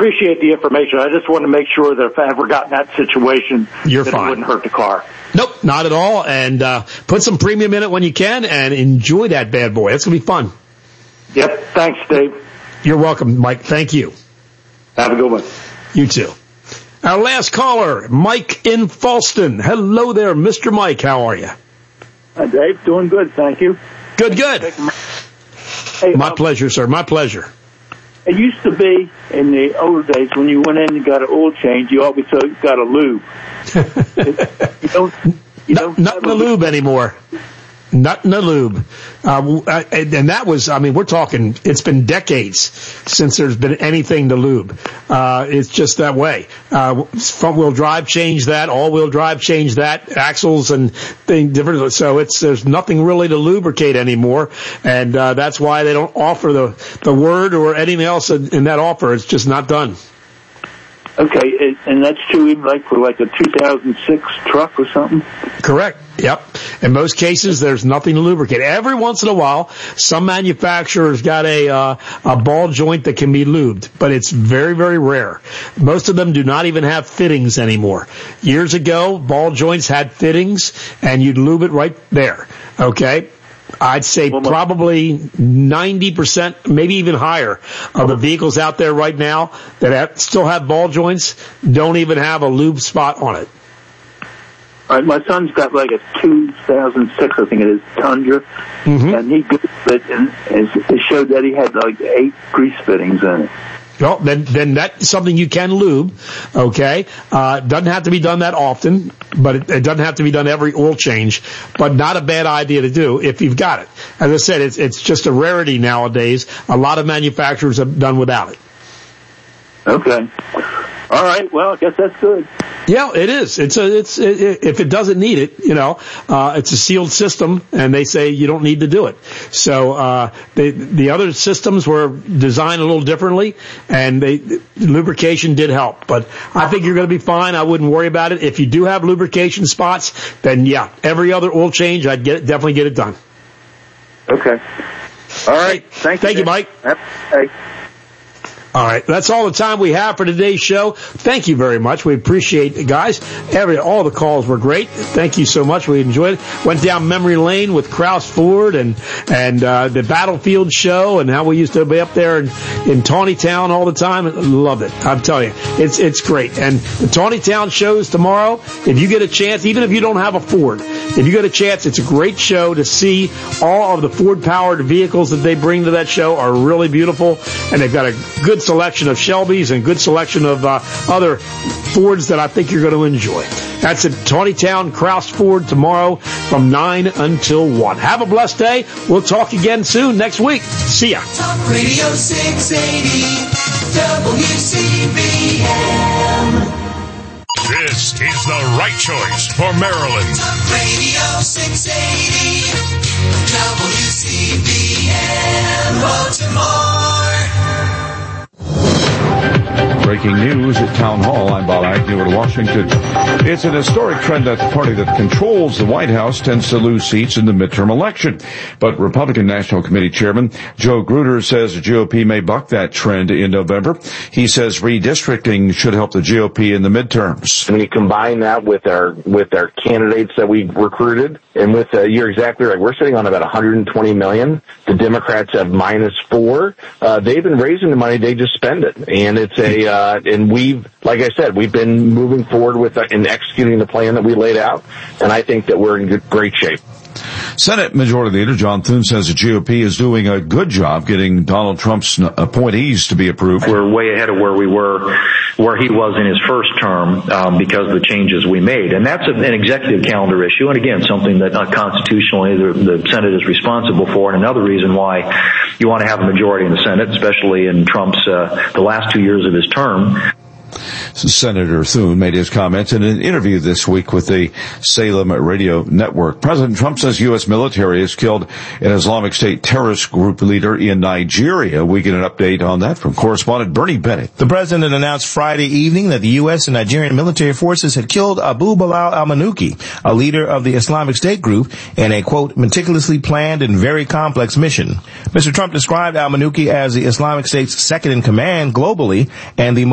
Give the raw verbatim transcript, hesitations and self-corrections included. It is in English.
appreciate the information. I just want to make sure that if I ever got in that situation, You're that fine. it wouldn't hurt the car. Nope, not at all. And uh, put some premium in it when you can and enjoy that bad boy. It's going to be fun. Yep. Thanks, Dave. You're welcome, Mike. Thank you. Have a good one. You too. Our last caller, Mike in Falston. Hello there, Mister Mike. How are you? Hi, Dave. Doing good, thank you. Good, good. Hey, My um, pleasure, sir. My pleasure. It used to be in the old days when you went in and got an oil change, you always got a lube. you don't, you no, don't nothing to lube anymore. Nothing to lube. Uh, and that was, I mean, we're talking, it's been decades since there's been anything to lube. Uh, it's just that way. Uh, front wheel drive changed that, all wheel drive changed that, axles and things different. So it's, there's nothing really to lubricate anymore. And, uh, that's why they don't offer the, the word or anything else in, in that offer. It's just not done. Okay, and that's true even like for like a two thousand six truck or something? Correct. Yep. In most cases, there's nothing to lubricate. Every once in a while, some manufacturers got a uh, a ball joint that can be lubed, but it's very, very rare. Most of them do not even have fittings anymore. Years ago, ball joints had fittings, and you'd lube it right there. Okay? I'd say probably ninety percent, maybe even higher, of the vehicles out there right now that have, still have ball joints don't even have a lube spot on it. All right, my son's got like a two thousand six, I think it is, Tundra, mm-hmm. and he googled it, and it showed that he had like eight grease fittings in it. Well, then, then that's something you can lube, okay? Uh, doesn't have to be done that often, but it, it doesn't have to be done every oil change, but not a bad idea to do if you've got it. As I said, it's, it's just a rarity nowadays. A lot of manufacturers have done without it. Okay. All right. Well, I guess that's good. Yeah, it is. It's a, it's, it, if it doesn't need it, you know, uh, it's a sealed system and they say you don't need to do it. So, uh, they, the other systems were designed a little differently and they, lubrication did help, but I think you're going to be fine. I wouldn't worry about it. If you do have lubrication spots, then yeah, every other oil change, I'd get it, definitely get it done. Okay. All right. Thank you. Thank you, Mike. Hey. All right, that's all the time we have for today's show. Thank you very much. We appreciate it, guys. Every all the calls were great. Thank you so much. We enjoyed it. Went down memory lane with Kraus Ford and and uh, the Battlefield show and how we used to be up there in, in Tawnytown all the time. Loved it. I'm telling you, it's it's great. And the Tawnytown shows tomorrow. If you get a chance, even if you don't have a Ford, if you get a chance, it's a great show to see. All of the Ford-powered vehicles that they bring to that show are really beautiful, and they've got a good selection of Shelbys and good selection of uh, other Fords that I think you're going to enjoy. That's at Tawnytown Kraus Ford tomorrow from nine until one. Have a blessed day. We'll talk again soon next week. See ya. Talk Radio six eighty W C B M. This is the right choice for Maryland. Talk Radio six eighty W C B M Baltimore. Breaking news at Town Hall. I'm Bob Agnew in Washington. It's an historic trend that the party that controls the White House tends to lose seats in the midterm election. But Republican National Committee Chairman Joe Gruder says the G O P may buck that trend in November. He says redistricting should help the G O P in the midterms. When you combine that with our with our candidates that we recruited, and with uh, you're exactly right, we're sitting on about one hundred twenty million. The Democrats have minus four. Uh, they've been raising the money; they just spend it, and it's a uh, and we've, like I said, we've been moving forward with uh, in executing the plan that we laid out, and I think that we're in good, great shape. Senate Majority Leader John Thune says the G O P is doing a good job getting Donald Trump's appointees to be approved. We're way ahead of where we were, where he was in his first term, um, because of the changes we made. And that's a, an executive calendar issue, and again, something that uh, constitutionally the, the Senate is responsible for, and another reason why you want to have a majority in the Senate, especially in Trump's uh, the last two years of his term. Senator Thune made his comments in an interview this week with the Salem Radio Network. President Trump says U S military has killed an Islamic State terrorist group leader in Nigeria. We get an update on that from correspondent Bernie Bennett. The president announced Friday evening that the U S and Nigerian military forces had killed Abu Bilal al-Manuki, a leader of the Islamic State group, in a, quote, meticulously planned and very complex mission. Mister Trump described al-Manuki as the Islamic State's second in command globally and the